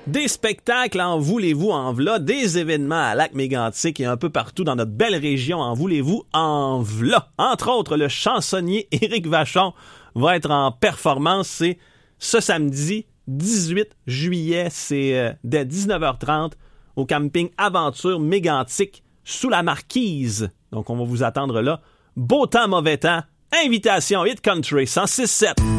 Des spectacles, en voulez-vous, en v'là, des événements à Lac-Mégantic et un peu partout dans notre belle région, en voulez-vous, en v'là. Entre autres, le chansonnier Éric Vachon va être en performance, c'est ce samedi 18 juillet, c'est dès 19h30 au camping Aventure Mégantic sous la marquise. Donc on va vous attendre là. Beau temps, mauvais temps, invitation Hit Country 106.7.